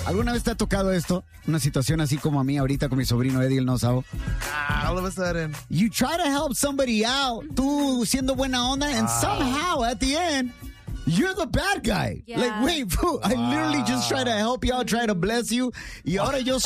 ¿Alguna vez te ha tocado esto? Una situación así como a mí ahorita con mi sobrino Eddie el Nosao. All of a sudden. You try to help somebody out, tú siendo buena onda, and somehow at the end, you're the bad guy. Yeah. Like, wait, boo, I literally just try to help you out, try to bless you, y ahora yo